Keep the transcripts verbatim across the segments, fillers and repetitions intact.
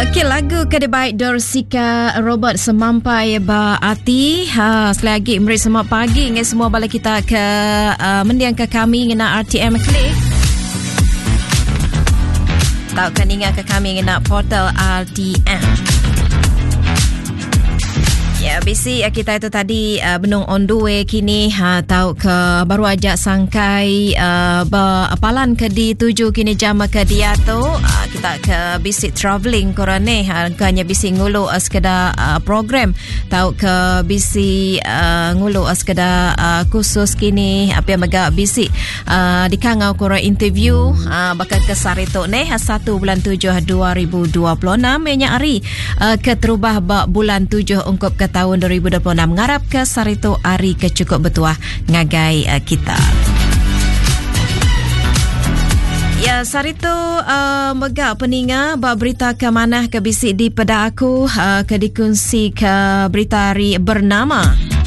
Okey, lagu kedebaik Dorsika Robert semampai ba ati. Ha, selagi meri semak pagi ngai semua bala kita ke uh, mendiang ke kami ngena R T M Klik. Tau kan ingat ke kami ngena portal R T M. Ya, bisi kita itu tadi uh, benung on the way kini ha, tahu ke baru aja sangkai uh, apalan ke di tuju kini jam ke dia tu uh, kita ke bisi travelling korane ha, hanya bisi ngulu uh, sekedar uh, program tahu ke bisi uh, ngulu uh, sekedar uh, khusus kini apa yang mega bisi uh, di kangau korang interview uh, bakal ke sarito ne ha, satu bulan tujuh dua ribu dua puluh enam nya hari uh, ke terubah bak bulan tujuh ungkup ke tahun dua ribu dua puluh enam ngarap ke sarito ari ke cukup betuah ngagai uh, kita. Ya, sarito uh, megak peninga bak berita ke mana ke bisik di pada aku uh, ke dikongsi ke berita hari bernama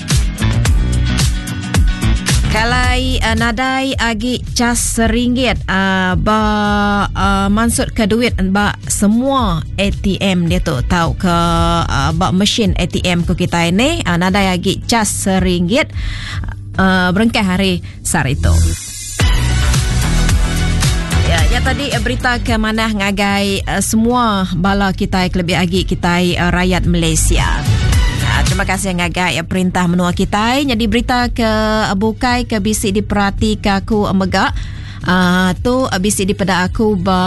Kalai uh, nadai agi cas seringgit uh, ba uh, mansut ke duit ba semua A T M dia tu tahu ke uh, ba mesin A T M ku kita ini uh, nadai agi cas seringgit uh, berengkah hari sarito. Ya, ya tadi uh, berita ke mana ngagai uh, semua bala kita lebih agi kita uh, rakyat Malaysia. Terima kasih ngagai ya, perintah menua kita. Jadi berita ke bukai ke bisi diperhati ke aku megak. Uh, tu bisi di pada aku ba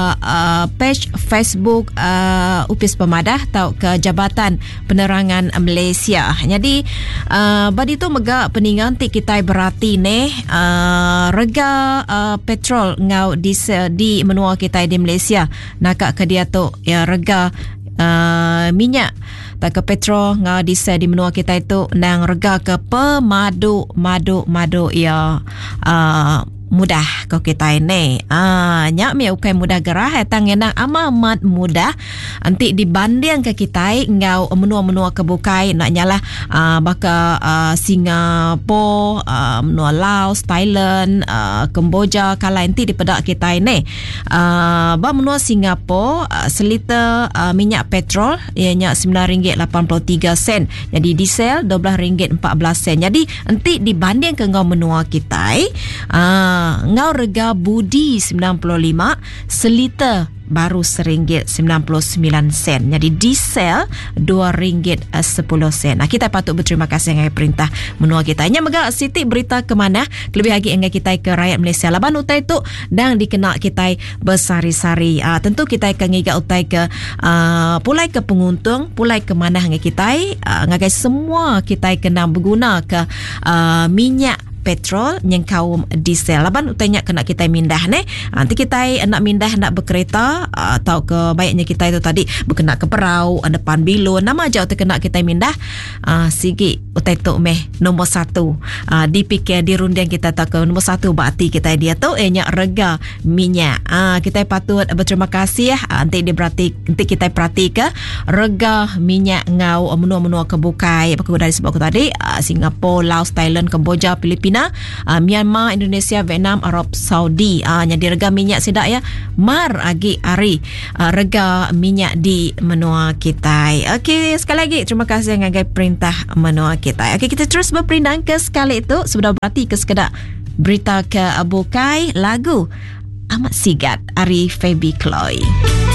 uh, page Facebook uh, Upis Pemadah tau ke Jabatan Penerangan Malaysia. Jadi uh, badi tu megak peningan ti kita berhati ne uh, rega uh, petrol ngau di di menua kita di Malaysia. Nakak ke dia tu ya rega uh, minyak tak ke petrol ngau diesel di menua kita itu nang rega ke pemadu madu madu ya uh, mudah kau kita ini ah nyak me ukai mudah gerah etang nang amat mudah nanti dibanding ke kita ngau menua-menua kebukai nak nyala uh, baka uh, Singapura uh, menua Laos Thailand uh, Kemboja kalau nanti di pedak kita ini uh, ba menua Singapura uh, seliter uh, minyak petrol ianya sembilan ringgit lapan puluh tiga sen jadi diesel dua belas ringgit empat belas sen jadi nanti dibanding ke ngau menua kita uh, ngau rega budi sembilan puluh lima seliter baru seringgit sembilan puluh sembilan sen. Jadi diesel dua ringgit sepuluh sen. Nah, kita patut berterima kasih dengan perintah menua kita. Nya mega siti berita ke mana lebih lagi dengan kita ke rakyat Malaysia. Laban utai tu dan dikenal kita bersari-sari. Uh, tentu kita akan ngiga utai ke uh, pulai ke penguntung, pulai ke mana dengan kita uh, ngagai semua kita kena berguna ke uh, minyak petrol yang kaum diesel. Laban utanya kena kita mindah ne. Nanti kita nak mindah nak berkereta atau ke baiknya kita itu tadi berkena ke perau depan bilun. Nama aja utai kena kita mindah uh, sigi utai tu meh nombor satu. Uh, dipikir di rundian kita tak ke nombor satu berarti kita dia tu ehnya rega minyak. Uh, kita patut berterima kasih ya. Uh, nanti dia berarti nanti kita perhati ke rega minyak ngau menua-menua kebukai. Apa dari sebab aku tadi uh, Singapura, Laos, Thailand, Kemboja, Filipina, Uh, Myanmar, Indonesia, Vietnam, Arab Saudi. Uh, jadi rega minyak sidak ya. Mar agi ari uh, rega minyak di menua kita. Okey, sekali lagi terima kasih ngagai perintah menua kita. Okey, kita terus berperindang ke sekali itu sudah berarti ke sekedar berita ke bukai lagu amat sigat Ari Fabi Chloe.